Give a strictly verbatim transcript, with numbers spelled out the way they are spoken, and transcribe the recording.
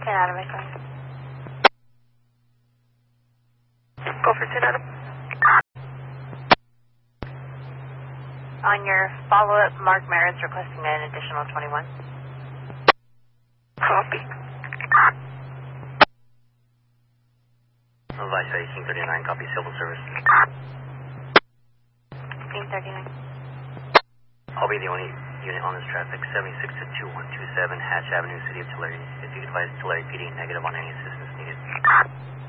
Get out of it, guys. Go for ten Adam. On your follow-up, Mark Maris requesting an additional twenty-one. Copy. Advice eighteen thirty-nine, copy civil service. eighteen thirty-nine. I'll be the only unit on this traffic, seventy-six to two one two seven, Hatch Avenue, City of Tulare. If you could advise Tulare P D negative on any assistance needed.